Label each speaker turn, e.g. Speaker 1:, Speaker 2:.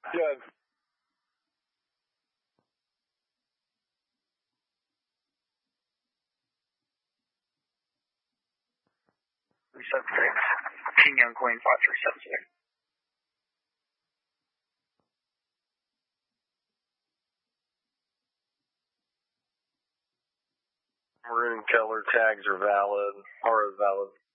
Speaker 1: Good.
Speaker 2: King Young Queen 5376.
Speaker 1: Maroon color tags are valid. Are valid.